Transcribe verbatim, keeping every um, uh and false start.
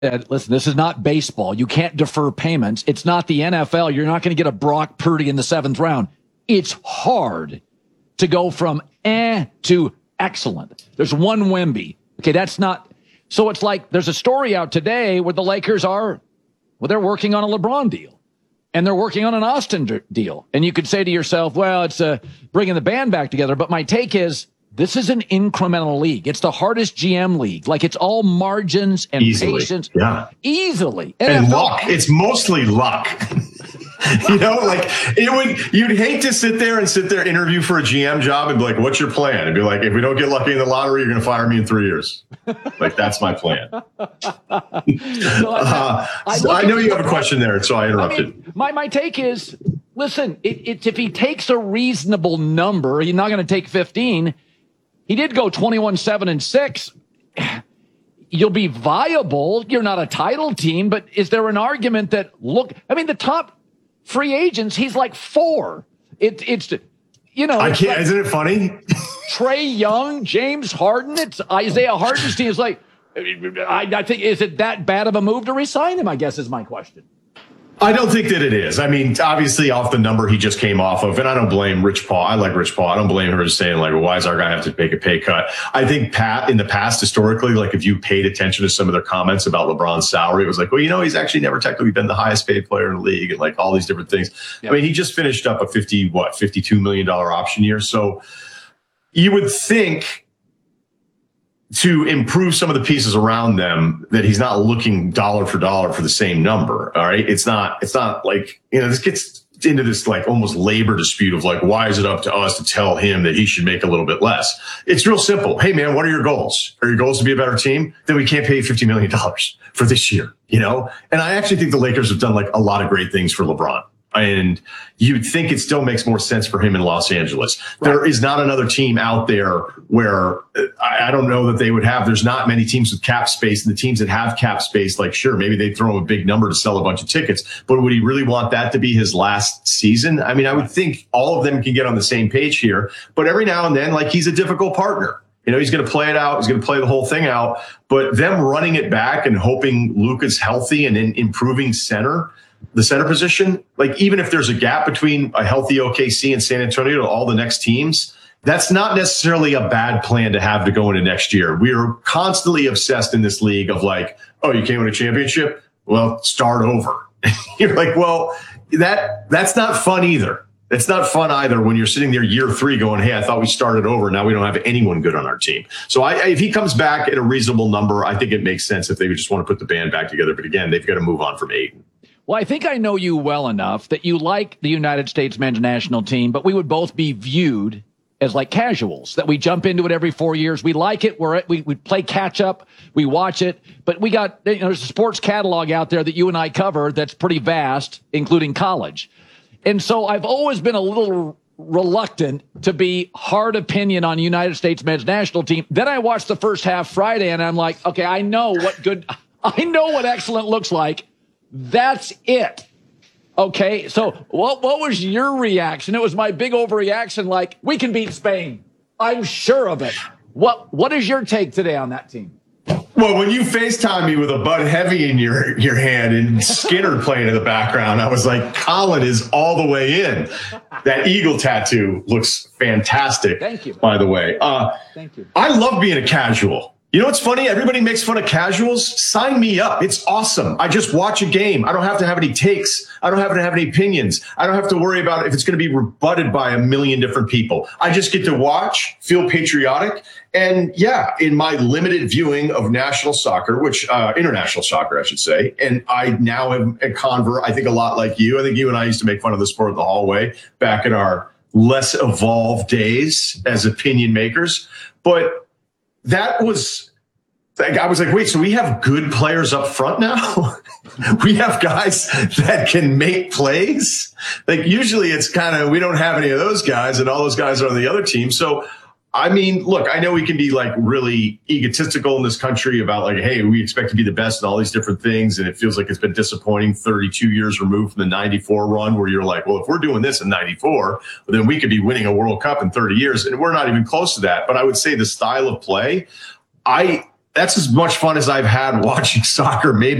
Uh, listen, this is not baseball. You can't defer payments. It's not the N F L. You're not going to get a Brock Purdy in the seventh round. It's hard to go from eh to excellent. There's one Wemby. Okay, that's not. So it's like there's a story out today where the Lakers are, well, they're working on a LeBron deal. And they're working on an Austin deal. And you could say to yourself, well, it's uh, bringing the band back together. But my take is, this is an incremental league. It's the hardest G M league. Like, it's all margins and Easily. patience. Yeah. Easily. And N F L, luck. It's mostly luck. You know, like it would, you'd hate to sit there and sit there, interview for a G M job and be like, what's your plan? And be like, if we don't get lucky in the lottery, you're going to fire me in three years. Like, that's my plan. so uh, I, so I know you have a question there, so I interrupted. I mean, my, my take is, listen, it, it's if he takes a reasonable number, he's not going to take fifteen. He did go twenty-one, seven, and six. You'll be viable. You're not a title team, but is there an argument that, look, I mean, the top free agents, he's like four. It, it's, you know. I can't, like isn't it funny? Trae Young, James Harden, it's Isaiah Harden's team. Is like, I, I think, is it that bad of a move to resign him, I guess is my question. I don't think that it is. I mean, obviously off the number he just came off of, and I don't blame Rich Paul. I like Rich Paul. I don't blame her for saying like, well, why does our guy have to take a pay cut? I think Pat in the past, historically, like if you paid attention to some of their comments about LeBron's salary, it was like, well, you know, he's actually never technically been the highest paid player in the league and like all these different things. Yep. I mean, he just finished up a fifty, what, fifty-two million dollars option year. So you would think to improve some of the pieces around them that he's not looking dollar for dollar for the same number. All right. It's not, it's not like, you know, this gets into this like almost labor dispute of like, why is it up to us to tell him that he should make a little bit less? It's real simple. Hey man, what are your goals? Are your goals to be a better team? Then we can't pay you fifty million dollars for this year, you know? And I actually think the Lakers have done like a lot of great things for LeBron. And you'd think it still makes more sense for him in Los Angeles. Right. There is not another team out there where I, I don't know that they would have. There's not many teams with cap space, and the teams that have cap space, like, sure, maybe they throw him a big number to sell a bunch of tickets. But would he really want that to be his last season? I mean, I would think all of them can get on the same page here. But every now and then, like, he's a difficult partner. You know, he's going to play it out. He's going to play the whole thing out. But them running it back and hoping Luka's healthy and then improving center, the center position, like even if there's a gap between a healthy O K C and San Antonio to all the next teams, that's not necessarily a bad plan to have to go into next year. We are constantly obsessed in this league of like, oh, you can't win a championship? Well, start over. You're like, well, that that's not fun either. It's not fun either when you're sitting there year three going, hey, I thought we started over. Now we don't have anyone good on our team. So I, if he comes back at a reasonable number, I think it makes sense if they would just want to put the band back together. But again, they've got to move on from Ayton. Well, I think I know you well enough that you like the United States men's national team, but we would both be viewed as like casuals, that we jump into it every four years. We like it. We're we, we play catch up. We watch it. But we got, you know, there's a sports catalog out there that you and I cover that's pretty vast, including college. And so I've always been a little reluctant to be hard opinion on United States men's national team. Then I watched the first half Friday and I'm like, okay, I know what good, I know what excellent looks like. That's it. Okay, so what what was your reaction? It was my big overreaction, like, we can beat Spain. I'm sure of it. What What is your take today on that team? Well, when you FaceTime me with a Bud Heavy in your, your hand and Skinner playing in the background, I was like, Colin is all the way in. That eagle tattoo looks fantastic. Thank you. By the way. Uh, Thank you. I love being a casual. You know what's funny? Everybody makes fun of casuals. Sign me up. It's awesome. I just watch a game. I don't have to have any takes. I don't have to have any opinions. I don't have to worry about if it's going to be rebutted by a million different people. I just get to watch, feel patriotic. And yeah, in my limited viewing of national soccer, which uh, international soccer, I should say, and I now am a convert, I think a lot like you. I think you and I used to make fun of the sport in the hallway back in our less evolved days as opinion makers. But that was, like, I was like, wait, so we have good players up front now? We have guys that can make plays? Like, usually it's kind of, we don't have any of those guys, and all those guys are on the other team. So, I mean, look, I know we can be like really egotistical in this country about like, hey, we expect to be the best and all these different things. And it feels like it's been disappointing thirty-two years removed from the ninety-four run, where you're like, well, if we're doing this in ninety-four, then we could be winning a World Cup in thirty years. And we're not even close to that. But I would say the style of play, I that's as much fun as I've had watching soccer, maybe